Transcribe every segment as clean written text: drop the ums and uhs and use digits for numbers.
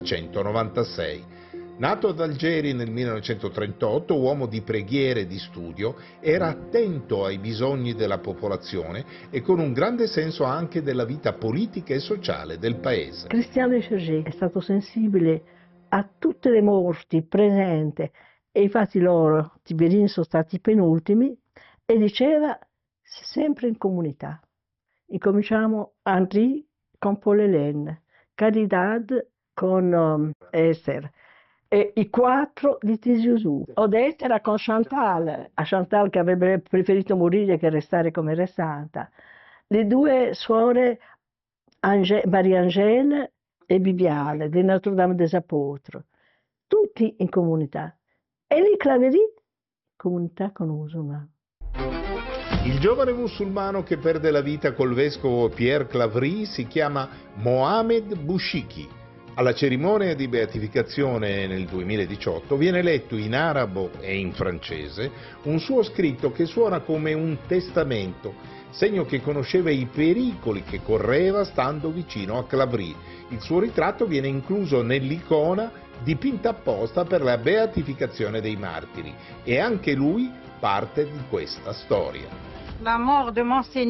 1996. Nato ad Algeri nel 1938, uomo di preghiere e di studio, era attento ai bisogni della popolazione e con un grande senso anche della vita politica e sociale del paese. Cristiano de Chagé è stato sensibile a tutte le morti presenti e infatti loro, Tiberini, sono stati i penultimi e diceva sempre in comunità. Incominciamo Henri con Paul Hélène, Caridad con Esther, e i quattro di Tiziuzù. Odette era con Chantal, a Chantal che avrebbe preferito morire che restare come era stata. Le due suore Marie-Angèle e Bibiale, di Notre-Dame des Apôtres, tutti in comunità. E lì Claverie, comunità con musulmani. Il giovane musulmano che perde la vita col vescovo Pierre Claverie si chiama Mohamed Bouchiki. Alla cerimonia di beatificazione nel 2018 viene letto in arabo e in francese un suo scritto che suona come un testamento, segno che conosceva i pericoli che correva stando vicino a Claverie. Il suo ritratto viene incluso nell'icona dipinta apposta per la beatificazione dei martiri e anche lui parte di questa storia. La morte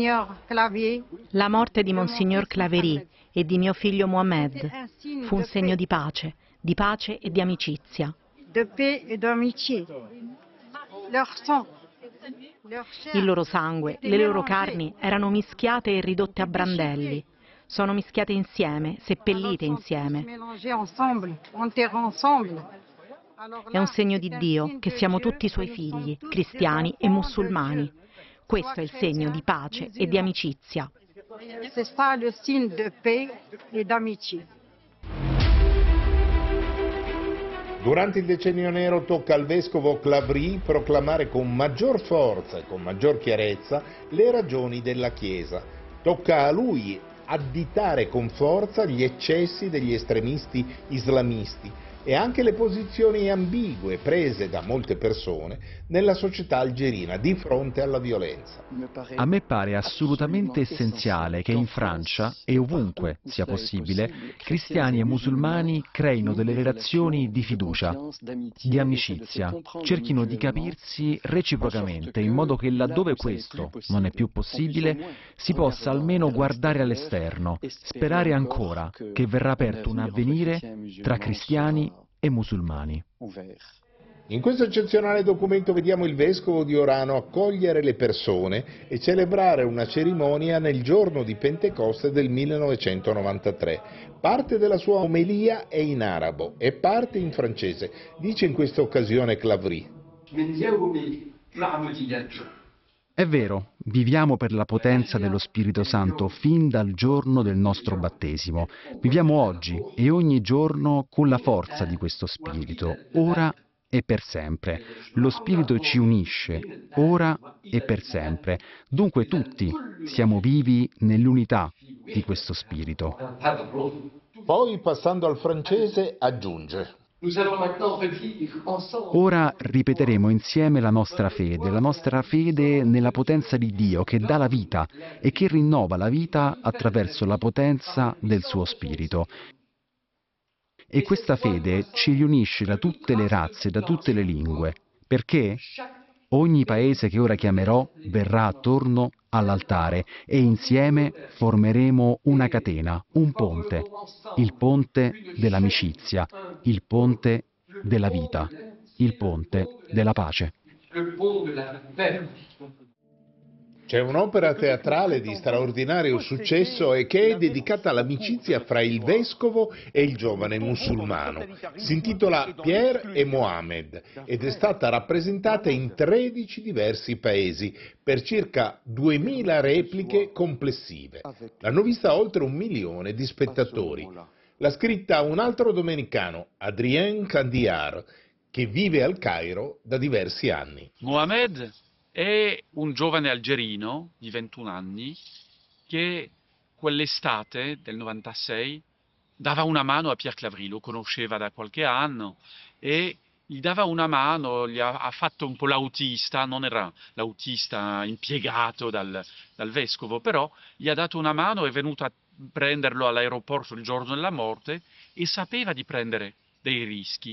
di Monsignor Claverie e di mio figlio Mohamed fu un segno di pace e di amicizia. Il loro sangue, le loro carni erano mischiate e ridotte a brandelli. Sono mischiate insieme, seppellite insieme. È un segno di Dio che siamo tutti suoi figli, cristiani e musulmani. Questo è il segno di pace e di amicizia. C'est ça le signe de paix et d'amitié. Durante il decennio nero tocca al vescovo Claverie proclamare con maggior forza e con maggior chiarezza le ragioni della Chiesa. Tocca a lui additare con forza gli eccessi degli estremisti islamisti e anche le posizioni ambigue prese da molte persone nella società algerina di fronte alla violenza. A me pare assolutamente essenziale che in Francia e ovunque sia possibile cristiani e musulmani creino delle relazioni di fiducia, di amicizia, cerchino di capirsi reciprocamente in modo che laddove questo non è più possibile si possa almeno guardare all'esterno, sperare ancora che verrà aperto un avvenire tra cristiani e musulmani. In questo eccezionale documento vediamo il vescovo di Orano accogliere le persone e celebrare una cerimonia nel giorno di Pentecoste del 1993. Parte della sua omelia è in arabo e parte in francese. Dice in questa occasione Claverie: È vero, viviamo per la potenza dello Spirito Santo fin dal giorno del nostro battesimo. Viviamo oggi e ogni giorno con la forza di questo Spirito, ora e per sempre. Lo Spirito ci unisce, ora e per sempre. Dunque tutti siamo vivi nell'unità di questo Spirito. Poi, passando al francese, aggiunge: Ora ripeteremo insieme la nostra fede nella potenza di Dio che dà la vita e che rinnova la vita attraverso la potenza del suo Spirito. E questa fede ci riunisce da tutte le razze, da tutte le lingue, perché ogni paese che ora chiamerò verrà attorno all'altare e insieme formeremo una catena, un ponte, il ponte dell'amicizia, il ponte della vita, il ponte della pace. C'è un'opera teatrale di straordinario successo e che è dedicata all'amicizia fra il vescovo e il giovane musulmano. Si intitola Pierre et Mohamed ed è stata rappresentata in 13 diversi paesi per circa 2000 repliche complessive. L'hanno vista oltre 1 milione di spettatori. L'ha scritta un altro domenicano, Adrien Candiar, che vive al Cairo da diversi anni. Mohamed è un giovane algerino di 21 anni che quell'estate del 96 dava una mano a Pierre Claverie, lo conosceva da qualche anno e gli dava una mano, ha fatto un po' l'autista, non era l'autista impiegato dal vescovo, però gli ha dato una mano, è venuto prenderlo all'aeroporto il giorno della morte e sapeva di prendere dei rischi